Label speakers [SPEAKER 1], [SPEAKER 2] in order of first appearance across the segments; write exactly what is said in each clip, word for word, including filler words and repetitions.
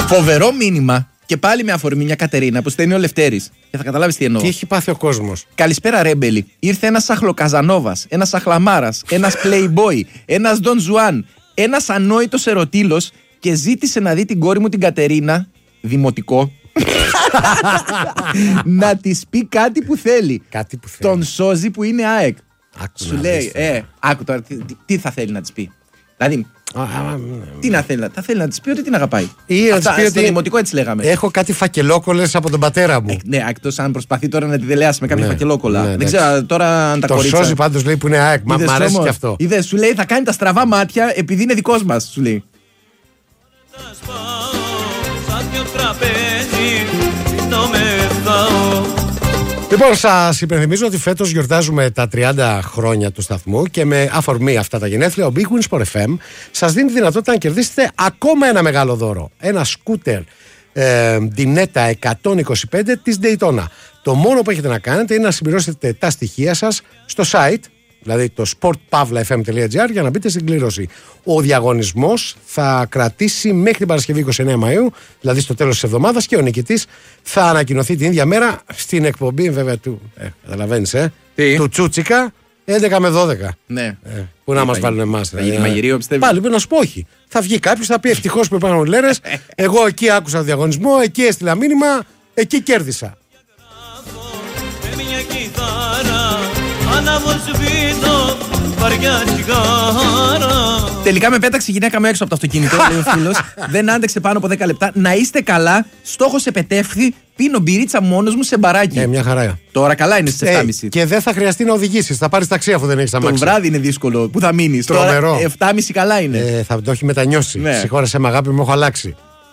[SPEAKER 1] Φοβερό μήνυμα. Και πάλι με αφορμή μια Κατερίνα που στέλνει ο Λευτέρης. Και θα καταλάβεις τι εννοώ.
[SPEAKER 2] Τι έχει πάθει ο κόσμος.
[SPEAKER 1] Καλησπέρα, Ρέμπελη. Ήρθε ένας Σαχλοκαζανόβας, ένας Σαχλαμάρας, ένας Playboy, ένας Don Juan, ένας ανόητος ερωτήλος και ζήτησε να δει την κόρη μου την Κατερίνα, δημοτικό, να της πει κάτι που θέλει.
[SPEAKER 2] Κάτι που θέλει.
[SPEAKER 1] Τον σώζει που είναι ΑΕΚ.
[SPEAKER 2] Άκου
[SPEAKER 1] Σου
[SPEAKER 2] να
[SPEAKER 1] λέει,
[SPEAKER 2] δεις,
[SPEAKER 1] ε, άκου τώρα, τι, τι θα θέλει να της πει. Δηλαδή,
[SPEAKER 2] Α, α,
[SPEAKER 1] τι να θέλει, θα θέλει να της πει ότι την αγαπάει.
[SPEAKER 2] Ή να
[SPEAKER 1] Αυτά,
[SPEAKER 2] της πει
[SPEAKER 1] στο
[SPEAKER 2] ότι
[SPEAKER 1] δημοτικό έτσι λέγαμε.
[SPEAKER 2] έχω κάτι φακελόκολλες από τον πατέρα μου.
[SPEAKER 1] Ε, ναι, εκτός αν προσπαθεί τώρα να τη δελεάσει με κάποια
[SPEAKER 2] Ναι,
[SPEAKER 1] φακελόκολλα.
[SPEAKER 2] ναι,
[SPEAKER 1] Δεν
[SPEAKER 2] ναι.
[SPEAKER 1] ξέρω τώρα αν τα
[SPEAKER 2] Το
[SPEAKER 1] κορίτσια.
[SPEAKER 2] σώζει πάντως, λέει, που είναι ΑΕΚ. Μα μ' αρέσει
[SPEAKER 1] όμως,
[SPEAKER 2] και αυτό.
[SPEAKER 1] Είδες, σου λέει θα κάνει τα στραβά μάτια επειδή είναι δικός μας, σου λέει.
[SPEAKER 2] Λοιπόν, σας υπενθυμίζω ότι φέτος γιορτάζουμε τα τριάντα χρόνια του σταθμού και με αφορμή αυτά τα γενέθλια, ο Big Win Sport εφ εμ σας δίνει τη δυνατότητα να κερδίσετε ακόμα ένα μεγάλο δώρο. Ένα σκούτερ ε, Dinetta εκατόν είκοσι πέντε της Daytona. Το μόνο που έχετε να κάνετε είναι να συμπληρώσετε τα στοιχεία σας στο site, δηλαδή το sport pavla f m τελεία g r, για να μπείτε στην κλήρωση. Ο διαγωνισμός θα κρατήσει μέχρι την Παρασκευή είκοσι εννέα Μαΐου, δηλαδή στο τέλος της εβδομάδας, και ο νικητής θα ανακοινωθεί την ίδια μέρα στην εκπομπή, βέβαια, του, ε, καταλαβαίνεις, ε, του Τσούτσικα, έντεκα με δώδεκα.
[SPEAKER 1] Ναι.
[SPEAKER 2] Ε, πού να μας βάλουν εμάς.
[SPEAKER 1] Θα γίνει μαγειρίο, πιστεύεις?
[SPEAKER 2] Πάλι πρέπει να σου πω όχι. Θα βγει κάποιος, θα πει ευτυχώς που υπάρχουν λέρες. Εγώ εκεί άκουσα το διαγωνισμό, εκεί έστειλα μήνυμα, εκεί κέρδισα.
[SPEAKER 1] Τελικά με πέταξε η γυναίκα μου έξω από το αυτοκίνητο, λέει ο φίλος. Δεν άντεξε πάνω από δέκα λεπτά. Να είστε καλά, στόχος επετεύχθη. Πίνω μπυρίτσα μόνος μου σε μπαράκι.
[SPEAKER 2] Ε, μια χαρά.
[SPEAKER 1] Τώρα καλά είναι στις εφτά και μισή.
[SPEAKER 2] Και δεν θα χρειαστεί να οδηγήσεις. Θα πάρεις ταξί αφού δεν έχεις
[SPEAKER 1] Το
[SPEAKER 2] αμάξι.
[SPEAKER 1] βράδυ είναι δύσκολο. Πού θα μείνεις?
[SPEAKER 2] Τρομερό.
[SPEAKER 1] Τώρα εφτά και μισή καλά είναι.
[SPEAKER 2] Ε, θα το έχει μετανιώσει.
[SPEAKER 1] Ναι.
[SPEAKER 2] Συγχώρεσέ με, αγάπη μου, έχω αλλάξει.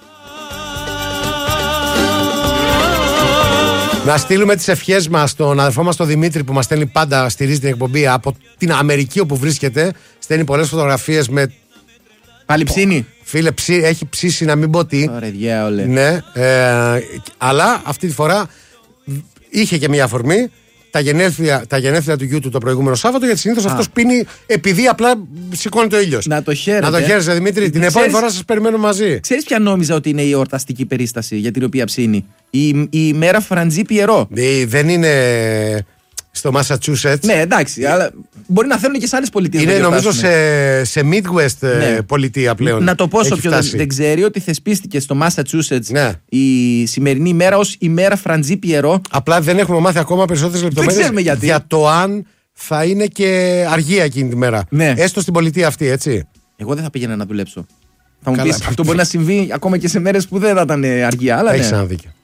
[SPEAKER 2] Να στείλουμε τις ευχές μας στον αδερφό μας τον Δημήτρη, που μας στέλνει πάντα, στηρίζει την εκπομπή από την Αμερική όπου βρίσκεται. Στέλνει πολλές φωτογραφίες με.
[SPEAKER 1] Πάλι ψήνει.
[SPEAKER 2] Φίλε, ψή, έχει ψήσει να μην πω τι.
[SPEAKER 1] Ωραία, διάολε.
[SPEAKER 2] Ναι, ε, αλλά αυτή τη φορά είχε και μια αφορμή. Τα γενέθλια, τα γενέθλια του γιού του το προηγούμενο Σάββατο, γιατί συνήθως αυτός πίνει επειδή απλά σηκώνει το ήλιος.
[SPEAKER 1] Να το χαίρετε.
[SPEAKER 2] Να το χαίρεσαι, Δημήτρη. Την
[SPEAKER 1] Ξέρεις-
[SPEAKER 2] επόμενη φορά σας περιμένουμε μαζί.
[SPEAKER 1] Ξέρεις ποια νόμιζα ότι είναι η εορταστική περίσταση για την οποία ψήνει? Η, η ημέρα Φραντζή Πιερό.
[SPEAKER 2] Ε, δεν είναι στο Massachusetts.
[SPEAKER 1] Ναι, εντάξει, αλλά μπορεί να θέλουν και σε άλλες πολιτείες.
[SPEAKER 2] Είναι
[SPEAKER 1] να
[SPEAKER 2] νομίζω
[SPEAKER 1] γιορτάσουν.
[SPEAKER 2] σε, σε Midwest ε,
[SPEAKER 1] Ναι.
[SPEAKER 2] πολιτεία πλέον.
[SPEAKER 1] Να το πω σε
[SPEAKER 2] Έχει
[SPEAKER 1] όποιον δεν,
[SPEAKER 2] φτάσει.
[SPEAKER 1] δεν ξέρει, ότι θεσπίστηκε στο Massachusetts
[SPEAKER 2] Ναι.
[SPEAKER 1] η σημερινή ημέρα ως ημέρα Φραντζή Πιερό.
[SPEAKER 2] Απλά δεν έχουμε μάθει ακόμα περισσότερες λεπτομέρειες
[SPEAKER 1] ξέρουμε γιατί.
[SPEAKER 2] για το αν θα είναι και αργία εκείνη τη μέρα.
[SPEAKER 1] Ναι.
[SPEAKER 2] Έστω στην πολιτεία αυτή, έτσι.
[SPEAKER 1] Εγώ δεν θα πήγαινα να δουλέψω. Θα μου
[SPEAKER 2] Καλά.
[SPEAKER 1] πεις, αυτό μπορεί να συμβεί ακόμα και σε μέρες που δεν θα ήταν αργία. Αλλά
[SPEAKER 2] Έχεις
[SPEAKER 1] ναι.
[SPEAKER 2] ένα δίκιο.